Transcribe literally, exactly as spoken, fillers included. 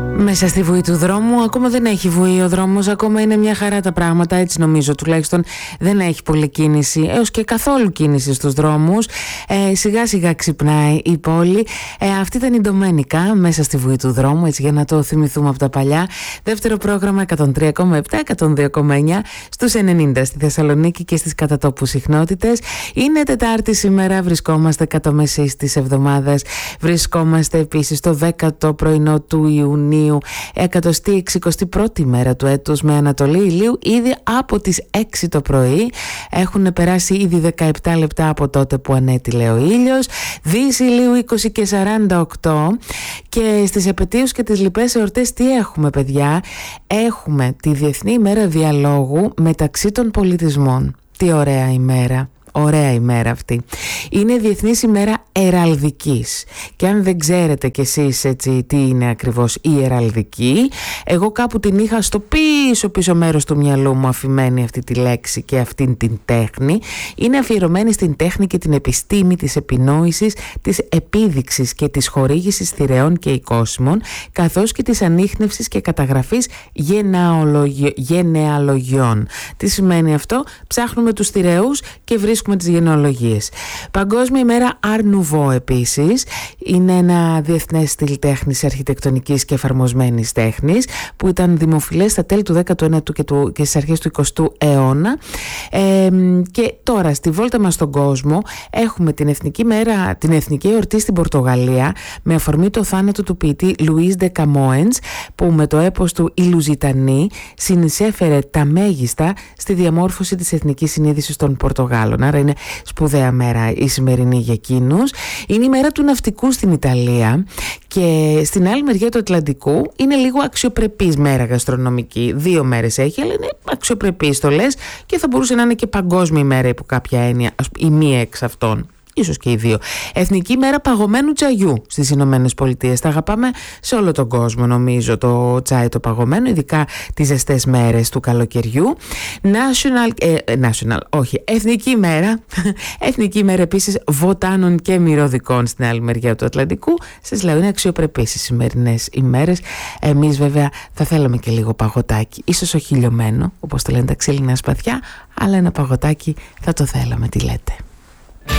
Μέσα στη βουή του δρόμου, ακόμα δεν έχει βουή ο δρόμος, ακόμα είναι μια χαρά τα πράγματα, έτσι νομίζω τουλάχιστον. Δεν έχει πολλή κίνηση, έως και καθόλου κίνηση στους δρόμους. Ε, σιγά σιγά ξυπνάει η πόλη. Ε, αυτή ήταν η Ντομένικα, μέσα στη βουή του δρόμου, έτσι για να το θυμηθούμε από τα παλιά. Δεύτερο πρόγραμμα εκατόν τρία κόμμα επτά, εκατόν δύο κόμμα εννιά στους ενενήντα στη Θεσσαλονίκη και στις κατατόπου συχνότητες. Είναι Τετάρτη σήμερα, βρισκόμαστε κατά μεσής της εβδομάδας. Βρισκόμαστε επίσης στο δέκατο πρωινό του Ιουνίου, εκατοστή εξηκοστή πρώτη μέρα του έτους, με ανατολή ηλίου ήδη από τις έξι το πρωί. Έχουν περάσει ήδη δεκαεπτά λεπτά από τότε που ανέτειλε ο ήλιος. Δύση ηλίου είκοσι και σαράντα οκτώ. Και στις επετείους και τις λοιπές εορτές τι έχουμε, παιδιά? Έχουμε τη Διεθνή ημέρα διαλόγου μεταξύ των πολιτισμών. Τι ωραία ημέρα. Ωραία ημέρα αυτή. Είναι Διεθνής ημέρα εραλδικής. Και αν δεν ξέρετε κι εσείς έτσι τι είναι ακριβώς η εραλδική, εγώ κάπου την είχα στο πίσω πίσω μέρος του μυαλού μου αφημένη αυτή τη λέξη και αυτήν την τέχνη. Είναι αφιερωμένη στην τέχνη και την επιστήμη της επινόησης, της επίδειξης και της χορήγησης θηρεών και οικόσιμων, καθώς και της ανίχνευσης και καταγραφής γενεαλογι... γενεαλογιών. Τι σημαίνει αυτό? Ψάχνουμε τους θηρεούς και βρίσκουμε τις γενεολογίες. Παγκόσμια ημέρα Art Nouveau επίσης. Είναι ένα διεθνές στυλ τέχνης, αρχιτεκτονικής και εφαρμοσμένης τέχνης που ήταν δημοφιλές στα τέλη του δέκατου ένατου και, του, και στις αρχές του εικοστού αιώνα. Ε, και τώρα στη βόλτα μας στον κόσμο έχουμε την εθνική, μέρα, την εθνική εορτή στην Πορτογαλία με αφορμή το θάνατο του ποιητή Λουίς ντε Καμόενς, που με το έπος του «Η Λουζιτανή» συνεισέφερε τα μέγιστα στη διαμόρφωση της εθνικής συνείδησης των Πορτογάλων. Άρα είναι σπουδαία μέρα η σημερινή για εκείνους. Είναι η μέρα του ναυτικού στην Ιταλία και στην άλλη μεριά του Ατλαντικού είναι λίγο αξιοπρεπής μέρα γαστρονομική. Δύο μέρες έχει, αλλά είναι αξιοπρεπής το λες, και θα μπορούσε να είναι και παγκόσμια ημέρα υπό κάποια έννοια, η μία εξ αυτών. Ίσως και οι δύο. Εθνική μέρα παγωμένου τσαγιού στις Ηνωμένες Πολιτείες. Τα αγαπάμε σε όλο τον κόσμο, νομίζω, το τσάι το παγωμένο, ειδικά τις ζεστές μέρες του καλοκαιριού. National, ε, national, όχι, εθνική μέρα. Εθνική μέρα επίσης βοτάνων και μυρωδικών στην άλλη μεριά του Ατλαντικού. Σας λέω, είναι αξιοπρεπείς οι σημερινές ημέρες. Εμείς βέβαια θα θέλαμε και λίγο παγωτάκι. Ίσως όχι λιωμένο, όπως το λένε τα ξύλινα σπαθιά, αλλά ένα παγωτάκι θα το θέλαμε. Τι λέτε?